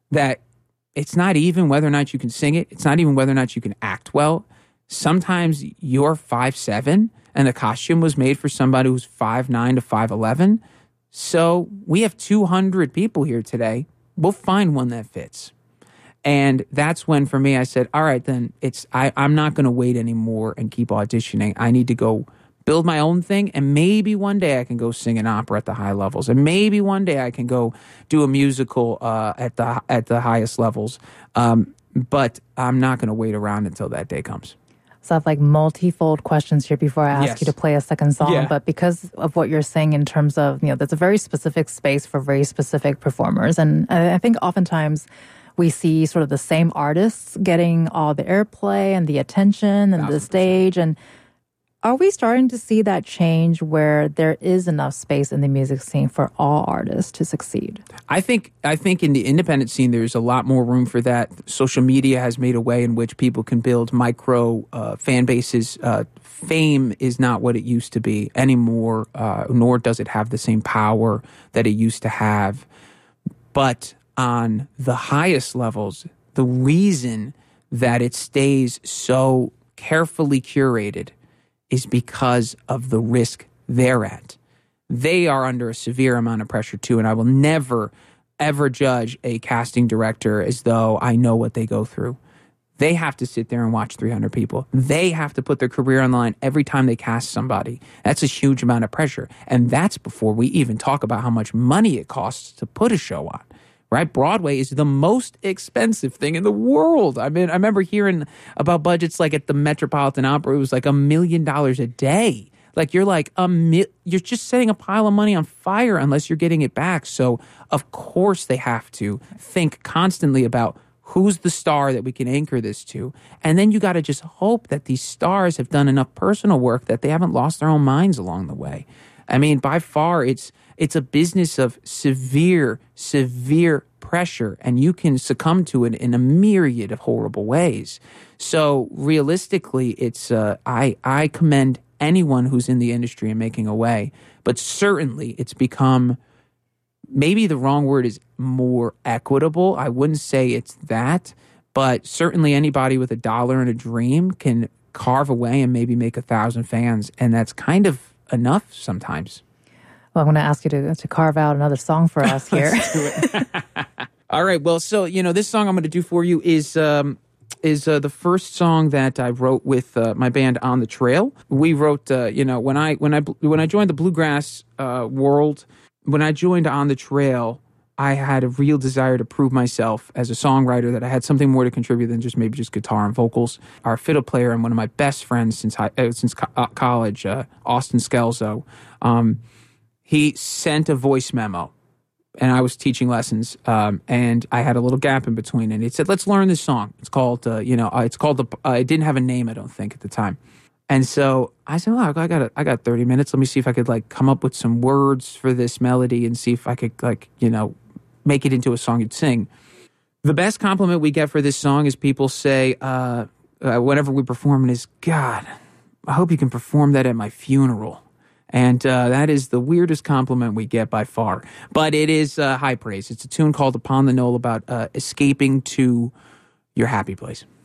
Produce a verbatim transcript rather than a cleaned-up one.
that it's not even whether or not you can sing it. It's not even whether or not you can act well. Sometimes you're five seven and the costume was made for somebody who's five nine to five eleven. So we have two hundred people here today. We'll find one that fits. And that's when, for me, I said, all right, then it's I, I'm not going to wait anymore and keep auditioning. I need to go build my own thing, and maybe one day I can go sing an opera at the high levels, and maybe one day I can go do a musical uh, at the at the highest levels. Um, but I'm not going to wait around until that day comes. So I have like multifold questions here before I ask Yes. you to play a second song. Yeah. But because of what you're saying in terms of, you know, there's a very specific space for very specific performers. And I I think oftentimes we see sort of the same artists getting all the airplay and the attention and the stage. And are we starting to see that change where there is enough space in the music scene for all artists to succeed? I think I think in the independent scene, there's a lot more room for that. Social media has made a way in which people can build micro uh, fan bases. Uh, fame is not what it used to be anymore, uh, nor does it have the same power that it used to have. But on the highest levels, the reason that it stays so carefully curated is because of the risk they're at. They are under a severe amount of pressure too, and I will never, ever judge a casting director as though I know what they go through. They have to sit there and watch three hundred people. They have to put their career on the line every time they cast somebody. That's a huge amount of pressure, and that's before we even talk about how much money it costs to put a show on. Right? Broadway is the most expensive thing in the world. I mean, I remember hearing about budgets like at the Metropolitan Opera. It was like a million dollars a day. Like you're like, a mi- you're just setting a pile of money on fire unless you're getting it back. So of course they have to think constantly about who's the star that we can anchor this to. And then you got to just hope that these stars have done enough personal work that they haven't lost their own minds along the way. I mean, by far, it's it's a business of severe, severe pressure, and you can succumb to it in a myriad of horrible ways. So realistically, it's uh, I I commend anyone who's in the industry and making a way, but certainly it's become, maybe the wrong word is more equitable. I wouldn't say it's that, but certainly anybody with a dollar and a dream can carve away and maybe make a thousand fans, and that's kind of enough sometimes. Well, I'm going to ask you to, to carve out another song for us here. Let's do it. All right. Well, so, you know, this song I'm going to do for you is um, is uh, the first song that I wrote with uh, my band On the Trail. We wrote, uh, you know, when I when I when I joined the bluegrass uh, world, when I joined On the Trail, I had a real desire to prove myself as a songwriter, that I had something more to contribute than just maybe just guitar and vocals. Our fiddle player and one of my best friends since high, uh, since co- uh, college, uh, Austin Scelzo, um, he sent a voice memo, and I was teaching lessons, um, and I had a little gap in between, and he said, "Let's learn this song. It's called, uh, you know, uh, it's called the. Uh, it didn't have a name, I don't think, at the time." And so I said, "Well, I got, a, I got thirty minutes. Let me see if I could like come up with some words for this melody and see if I could like, you know, make it into a song you'd sing." The best compliment we get for this song is people say, uh, uh, whenever we perform it, is, "God, I hope you can perform that at my funeral." And uh, that is the weirdest compliment we get by far. But it is uh, high praise. It's a tune called Upon the Knoll about uh, escaping to your happy place.